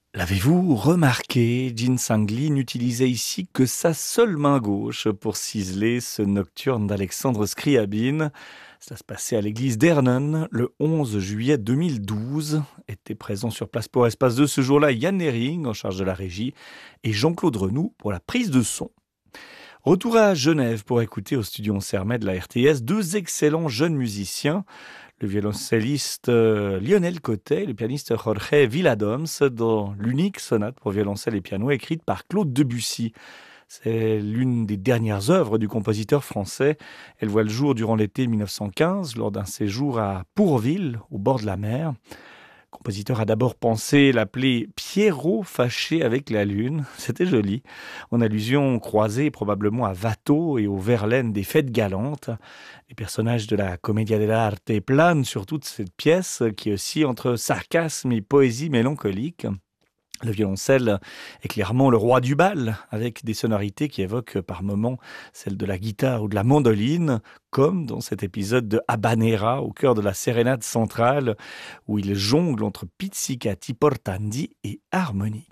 L'avez-vous remarqué, Gene Sanglin n'utilisait ici que sa seule main gauche pour ciseler ce nocturne d'Alexandre Scriabine. Ça se passait à l'église d'Ernen le 11 juillet 2012. Était présent sur place pour Espace 2 ce jour-là Yann Hering en charge de la régie et Jean-Claude Renoux pour la prise de son. Retour à Genève pour écouter au studio Sermet de la RTS deux excellents jeunes musiciens, le violoncelliste Lionel Cotet et le pianiste Jorge Villadoms dans l'unique sonate pour violoncelle et piano écrite par Claude Debussy. C'est l'une des dernières œuvres du compositeur français. Elle voit le jour durant l'été 1915 lors d'un séjour à Pourville, au bord de la mer. Le compositeur a d'abord pensé l'appeler Pierrot fâché avec la lune. C'était joli, en allusion croisée probablement à Watteau et aux Verlaine des Fêtes galantes. Les personnages de la Commedia dell'arte planent sur toute cette pièce qui oscille entre sarcasme et poésie mélancolique. Le violoncelle est clairement le roi du bal, avec des sonorités qui évoquent par moments celles de la guitare ou de la mandoline, comme dans cet épisode de Habanera au cœur de la sérénade centrale, où il jongle entre pizzicati portandi et harmonie.